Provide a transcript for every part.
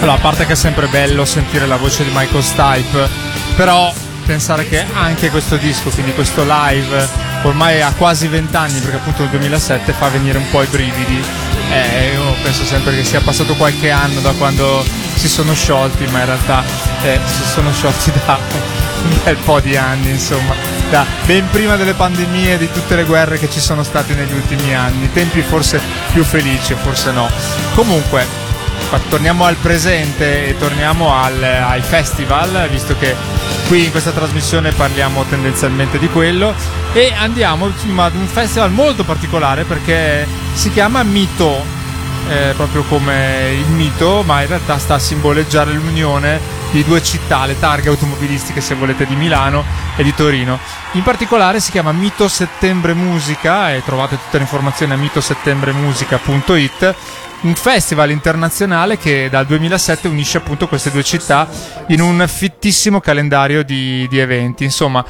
Allora, a parte che è sempre bello sentire la voce di Michael Stipe, però pensare che anche questo disco, quindi questo live, ormai ha quasi 20 anni, perché appunto nel 2007, fa venire un po' i brividi. Io penso sempre che sia passato qualche anno da quando si sono sciolti, ma in realtà si sono sciolti da un bel po' di anni, insomma, da ben prima delle pandemie e di tutte le guerre che ci sono state negli ultimi anni, tempi forse più felici, forse no. Comunque, torniamo al presente e torniamo ai festival, visto che qui in questa trasmissione parliamo tendenzialmente di quello, e andiamo ad un festival molto particolare perché si chiama Mito, proprio come il mito, ma in realtà sta a simboleggiare l'unione di due città, le targhe automobilistiche, se volete, di Milano e di Torino. In particolare si chiama Mito Settembre Musica, e trovate tutte le informazioni a mitosettembremusica.it, un festival internazionale che dal 2007 unisce appunto queste due città in un fittissimo calendario di eventi. Insomma,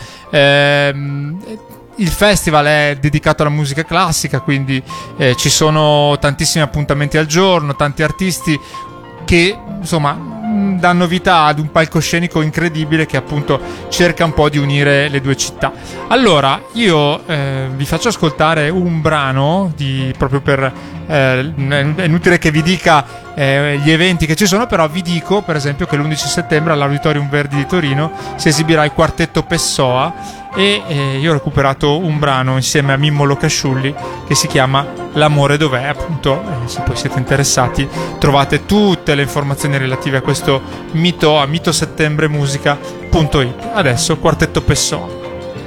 il festival è dedicato alla musica classica, quindi ci sono tantissimi appuntamenti al giorno, tanti artisti che insomma danno vita ad un palcoscenico incredibile che appunto cerca un po' di unire le due città. Allora io vi faccio ascoltare un brano proprio per è inutile che vi dica gli eventi che ci sono, però vi dico per esempio che l'11 settembre all'Auditorium Verdi di Torino si esibirà il quartetto Pessoa, e io ho recuperato un brano insieme a Mimmo Locasciulli che si chiama L'amore dov'è, appunto. Se poi siete interessati trovate tutte le informazioni relative a questo mito a mitosettembremusica.it. Adesso quartetto Pessoa.